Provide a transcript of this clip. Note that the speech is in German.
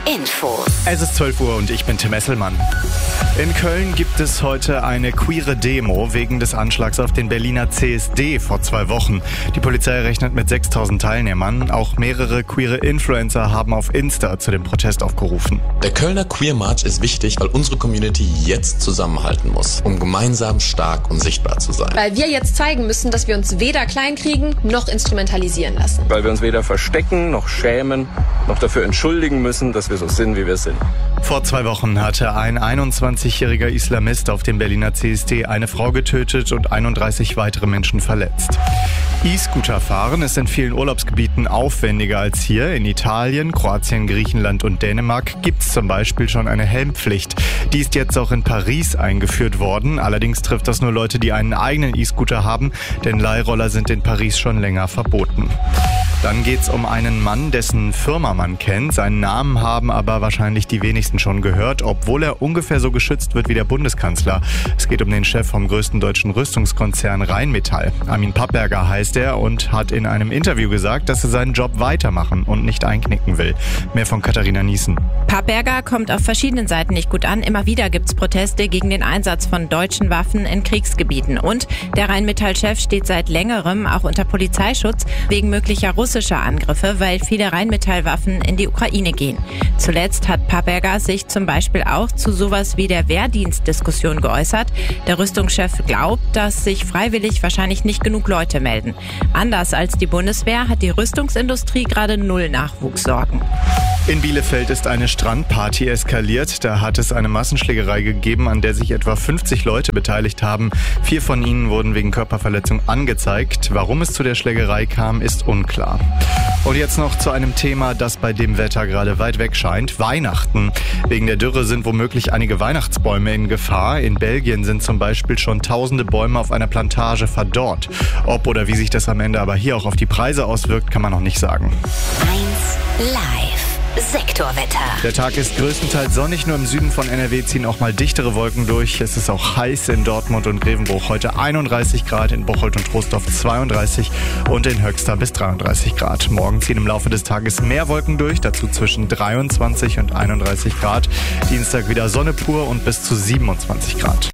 Infos. Es ist 12 Uhr und ich bin Tim Esselmann. In Köln gibt es heute eine queere Demo wegen des Anschlags auf den Berliner CSD vor 2 Wochen. Die Polizei rechnet mit 6.000 Teilnehmern. Auch mehrere queere Influencer haben auf Insta zu dem Protest aufgerufen. Der Kölner Queer March ist wichtig, weil unsere Community jetzt zusammenhalten muss, um gemeinsam stark und sichtbar zu sein. Weil wir jetzt zeigen müssen, dass wir uns weder kleinkriegen noch instrumentalisieren lassen. Weil wir uns weder verstecken noch schämen noch dafür entschuldigen müssen, dass wir so sind, wie wir sind. Vor 2 Wochen hatte ein 21-jähriger Islamist auf dem Berliner CSD eine Frau getötet und 31 weitere Menschen verletzt. E-Scooter fahren ist in vielen Urlaubsgebieten aufwendiger als hier. In Italien, Kroatien, Griechenland und Dänemark gibt es zum Beispiel schon eine Helmpflicht. Die ist jetzt auch in Paris eingeführt worden. Allerdings trifft das nur Leute, die einen eigenen E-Scooter haben, denn Leihroller sind in Paris schon länger verboten. Dann geht's um einen Mann, dessen Firma man kennt. Seinen Namen haben aber wahrscheinlich die wenigsten schon gehört, obwohl er ungefähr so geschützt wird wie der Bundeskanzler. Es geht um den Chef vom größten deutschen Rüstungskonzern Rheinmetall. Armin Papperger heißt er und hat in einem Interview gesagt, dass er seinen Job weitermachen und nicht einknicken will. Mehr von Katharina Niesen. Papperger kommt auf verschiedenen Seiten nicht gut an. Immer wieder gibt's Proteste gegen den Einsatz von deutschen Waffen in Kriegsgebieten. Und der Rheinmetall-Chef steht seit längerem auch unter Polizeischutz wegen möglicher russischer Angriffe, weil viele Rheinmetall-Waffen in die Ukraine gehen. Zuletzt hat Papperger sich zum Beispiel auch zu sowas wie der Wehrdienstdiskussion geäußert. Der Rüstungschef glaubt, dass sich freiwillig wahrscheinlich nicht genug Leute melden. Anders als die Bundeswehr hat die Rüstungsindustrie gerade 0 Nachwuchssorgen. In Bielefeld ist eine Strandparty eskaliert. Da hat es eine Massenschlägerei gegeben, an der sich etwa 50 Leute beteiligt haben. 4 von ihnen wurden wegen Körperverletzung angezeigt. Warum es zu der Schlägerei kam, ist unklar. Und jetzt noch zu einem Thema, das bei dem Wetter gerade weit weg scheint. Weihnachten. Wegen der Dürre sind womöglich einige Weihnachtsbäume in Gefahr. In Belgien sind zum Beispiel schon tausende Bäume auf einer Plantage verdorrt. Ob oder wie sich das am Ende aber hier auch auf die Preise auswirkt, kann man noch nicht sagen. 1 Live. Sektorwetter. Der Tag ist größtenteils sonnig, nur im Süden von NRW ziehen auch mal dichtere Wolken durch. Es ist auch heiß in Dortmund und Grevenbruch. Heute 31 Grad, in Bocholt und Troisdorf 32 und in Höxter bis 33 Grad. Morgen ziehen im Laufe des Tages mehr Wolken durch, dazu zwischen 23 und 31 Grad. Dienstag wieder Sonne pur und bis zu 27 Grad.